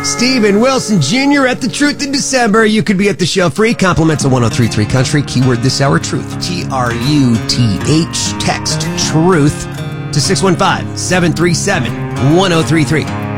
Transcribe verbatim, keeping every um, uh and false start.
Steven Wilson Junior at The Truth in December. You could be at the show free. Compliments of one oh three point three Country. Keyword this hour, truth. T R U T H. Text truth to six one five, seven three seven, one oh three three.